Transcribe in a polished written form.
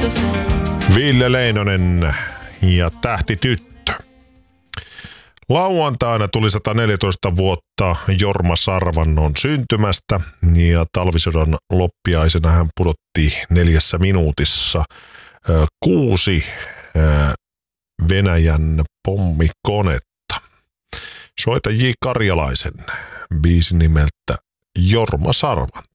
Ville Leinonen ja Tähtityttö. Lauantaina tuli 114 vuotta Jorma Sarvannon syntymästä ja talvisodan loppiaisena hän pudotti 4 minuutissa 6 Venäjän pommikonetta. Soita J. Karjalaisen biisi nimeltä Jorma Sarvanto.